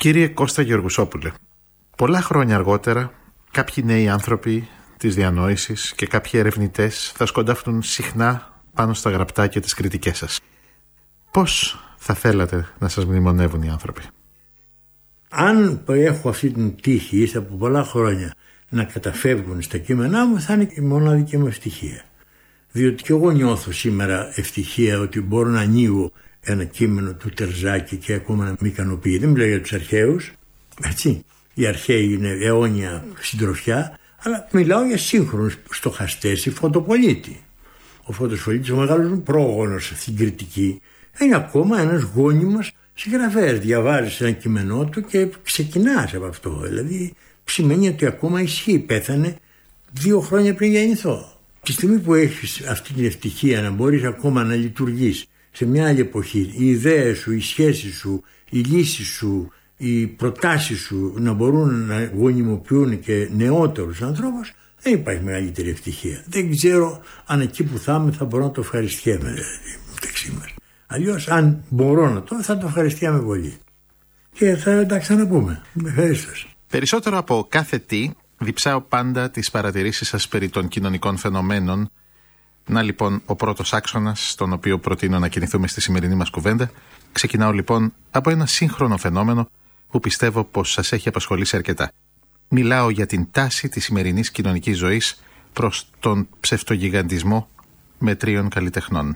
Κύριε Κώστα Γεωργουσόπουλε, πολλά χρόνια αργότερα κάποιοι νέοι άνθρωποι της διανόησης και κάποιοι ερευνητές θα σκοντάφτουν συχνά πάνω στα γραπτά και τις κριτικές σας. Πώς θα θέλατε να σας μνημονεύουν οι άνθρωποι? Αν έχω αυτή την τύχη ύστερα από πολλά χρόνια να καταφεύγουν στα κείμενά μου, θα είναι η μοναδική μου ευτυχία. Διότι και εγώ νιώθω σήμερα ευτυχία ότι μπορώ να ανοίγω ένα κείμενο του Τερζάκη και ακόμα να με ικανοποιεί. Δεν μιλάω για τους αρχαίους, έτσι. Οι αρχαίοι είναι αιώνια συντροφιά, αλλά μιλάω για σύγχρονους στοχαστές, η Φωτοπολίτη. Ο Φωτοπολίτης, ο μεγάλος μου πρόγονος στην κριτική, είναι ακόμα ένας γόνιμος συγγραφέας. Διαβάζεις ένα κείμενό του και ξεκινάς από αυτό. Δηλαδή σημαίνει ότι ακόμα ισχύει. Πέθανε 2 χρόνια πριν γεννηθώ. Τη στιγμή που έχεις αυτή την ευτυχία να μπορείς ακόμα να λειτουργείς σε μια άλλη εποχή, οι ιδέες σου, οι σχέσεις σου, οι λύσεις σου, οι προτάσεις σου να μπορούν να γονιμοποιούν και νεότερους ανθρώπους, δεν υπάρχει μεγαλύτερη ευτυχία. Δεν ξέρω αν εκεί που θα είμαι θα μπορώ να το ευχαριστιέμαι, δηλαδή, μεταξύ μας. Αλλιώς, αν μπορώ να θα το ευχαριστιάμαι πολύ. Και θα τα ξαναπούμε. Ευχαριστώ. Περισσότερο από κάθε τι, διψάω πάντα τις παρατηρήσεις σας περί των κοινωνικών φαινομένων. Να λοιπόν ο πρώτος άξονας, στον οποίο προτείνω να κινηθούμε στη σημερινή μας κουβέντα. Ξεκινάω λοιπόν από ένα σύγχρονο φαινόμενο που πιστεύω πως σας έχει απασχολήσει αρκετά. Μιλάω για την τάση της σημερινής κοινωνικής ζωής προς τον ψευτογιγαντισμό μετρίων καλλιτεχνών.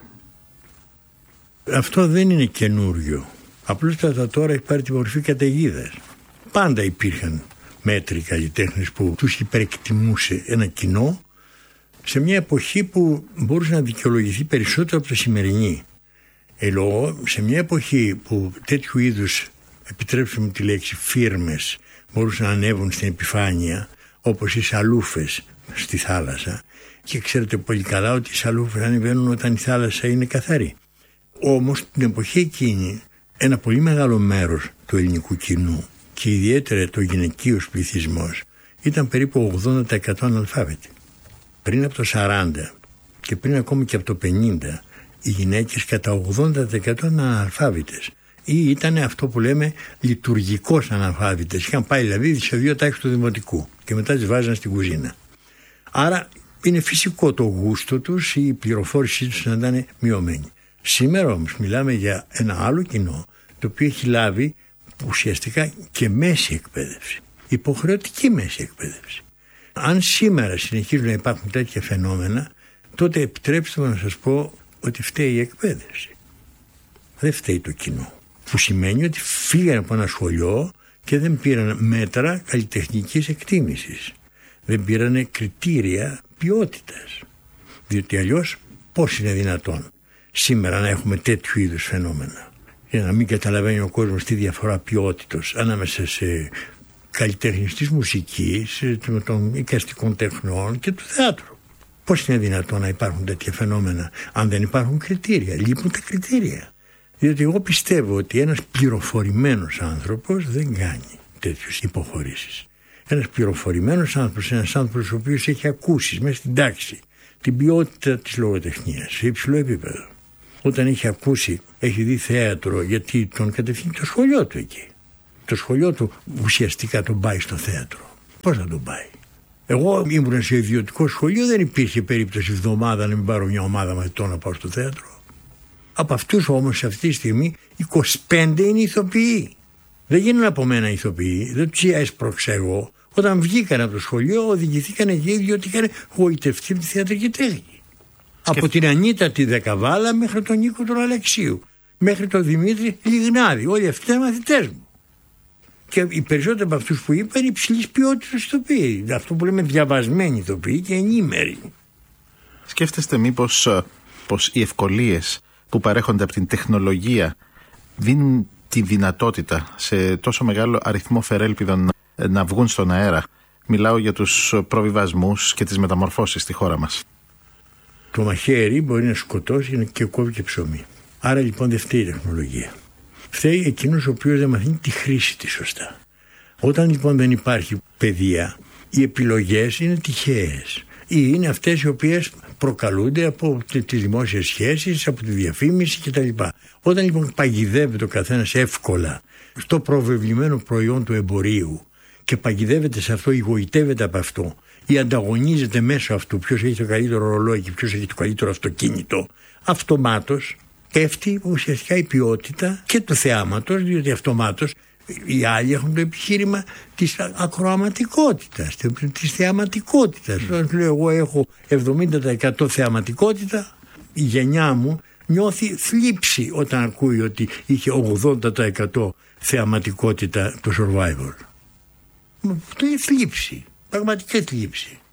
Αυτό δεν είναι καινούριο. Απλούστατα τώρα έχει πάρει τη μορφή καταιγίδας. Πάντα υπήρχαν μέτροι καλλιτέχνες που τους υπερεκτιμούσε ένα κοινό σε μια εποχή που μπορούσε να δικαιολογηθεί περισσότερο από το σημερινή. Λόγω σε μια εποχή που τέτοιου είδους, επιτρέψτε μου τη λέξη, φίρμες μπορούσαν να ανέβουν στην επιφάνεια, όπως οι σαλούφες στη θάλασσα, και ξέρετε πολύ καλά ότι οι σαλούφες ανεβαίνουν όταν η θάλασσα είναι καθαρή. Όμως την εποχή εκείνη ένα πολύ μεγάλο μέρος του ελληνικού κοινού και ιδιαίτερα το γυναικείος πληθυσμός ήταν περίπου 80% αναλφάβητοι. Πριν από το 40 και πριν ακόμη και από το 50 οι γυναίκες κατά 80% ήταν αναλφάβητες ή ήταν αυτό που λέμε λειτουργικώς αναλφάβητες. Είχαν πάει δηλαδή σε 2 τάξεις του δημοτικού και μετά τις βάζαν στην κουζίνα. Άρα είναι φυσικό το γούστο τους ή η πληροφόρησή τους να ήταν μειωμένη. Σήμερα όμως μιλάμε για ένα άλλο κοινό το οποίο έχει λάβει ουσιαστικά και μέση εκπαίδευση, υποχρεωτική μέση εκπαίδευση. Αν σήμερα συνεχίζουν να υπάρχουν τέτοια φαινόμενα, τότε επιτρέψτε μου να σας πω ότι φταίει η εκπαίδευση. Δεν φταίει το κοινό. Που σημαίνει ότι φύγανε από ένα σχολείο και δεν πήραν μέτρα καλλιτεχνικής εκτίμησης. Δεν πήραν κριτήρια ποιότητας. Διότι αλλιώς πώς είναι δυνατόν σήμερα να έχουμε τέτοιου είδους φαινόμενα? Για να μην καταλαβαίνει ο κόσμος τη διαφορά ποιότητος ανάμεσα σε καλλιτέχνης της μουσικής, των εικαστικών τεχνών και του θεάτρου. Πώς είναι δυνατόν να υπάρχουν τέτοια φαινόμενα αν δεν υπάρχουν κριτήρια? Λείπουν τα κριτήρια. Διότι εγώ πιστεύω ότι ένας πληροφορημένος άνθρωπος δεν κάνει τέτοιες υποχωρήσεις. Ένας πληροφορημένος άνθρωπος είναι ένας άνθρωπος ο οποίος έχει ακούσει μέσα στην τάξη την ποιότητα της λογοτεχνίας σε υψηλό επίπεδο. Όταν έχει ακούσει, έχει δει θέατρο, γιατί τον κατευθύνει το σχολείο του εκεί. Το σχολείο του ουσιαστικά τον πάει στο θέατρο. Πώς θα τον πάει? Εγώ ήμουν σε ιδιωτικό σχολείο, δεν υπήρχε περίπτωση εβδομάδα να μην πάρω μια ομάδα μαθητών να πάω στο θέατρο. Από αυτούς όμως αυτή τη στιγμή 25 είναι ηθοποιοί. Δεν γίνουν από μένα ηθοποιοί, δεν τους έσπρωξα εγώ. Όταν βγήκαν από το σχολείο οδηγηθήκαν εκεί διότι είχαν γοητευτεί με τη θεατρική τέχνη. Από την Ανίτα τη Δεκαβάλα μέχρι τον Νίκο τον Αλεξίου, μέχρι τον Δημήτρη Λιγνάδη. Όλοι αυτοί ήταν μαθητές μου. Και οι περισσότεροι από αυτούς που είπα είναι υψηλής ποιότητας ηθοποιοί. Αυτό που λέμε διαβασμένοι ηθοποιοί και ενήμεροι. Σκέφτεστε μήπως πως οι ευκολίες που παρέχονται από την τεχνολογία δίνουν τη δυνατότητα σε τόσο μεγάλο αριθμό φερέλπιδων να βγουν στον αέρα? Μιλάω για τους προβιβασμούς και τις μεταμορφώσεις στη χώρα μας. Το μαχαίρι μπορεί να σκοτώσει και κόβει και ψωμί. Άρα λοιπόν δεν φταίει η τεχνολογία. Φταίει εκείνος ο οποίος δεν μαθαίνει τη χρήση της σωστά. Όταν λοιπόν δεν υπάρχει παιδεία, οι επιλογές είναι τυχαίες. ή είναι αυτές οι οποίες προκαλούνται από τις δημόσιες σχέσεις, από τη διαφήμιση κτλ. Όταν λοιπόν παγιδεύεται ο καθένας εύκολα στο προβεβλημένο προϊόν του εμπορίου και παγιδεύεται σε αυτό, εγωιτεύεται από αυτό ή ανταγωνίζεται μέσω αυτού ποιος έχει το καλύτερο ρολόι και ποιος έχει το καλύτερο αυτοκίνητο, αυτομάτως πέφτει ουσιαστικά η ποιότητα και του θεάματος, διότι αυτομάτως οι άλλοι έχουν το επιχείρημα της ακροαματικότητας, της θεαματικότητας. Όταν λέω εγώ έχω 70% θεαματικότητα, η γενιά μου νιώθει θλίψη όταν ακούει ότι είχε 80% θεαματικότητα το Survivor. Αυτό είναι θλίψη, πραγματική θλίψη.